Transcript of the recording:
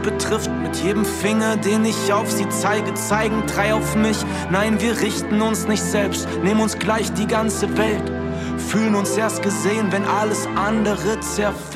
betrifft. Mit jedem Finger, den ich auf sie zeige, zeigen 3 auf mich. Nein, wir richten uns nicht selbst, nehmen uns gleich die ganze Welt. Fühlen uns erst gesehen, wenn alles andere zerfällt.